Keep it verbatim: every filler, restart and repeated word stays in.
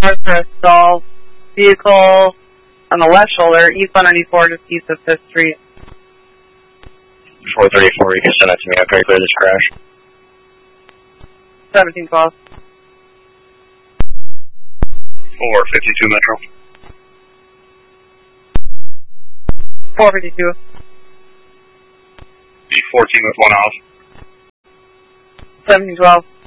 for a stall. Vehicle on the left shoulder, east one ninety-four, just east of fifth Street. four thirty-four, you can send that to me. I'll clear this crash. seventeen twelve. four fifty-two Metro. four fifty-two. B fourteen with one off. seventeen twelve.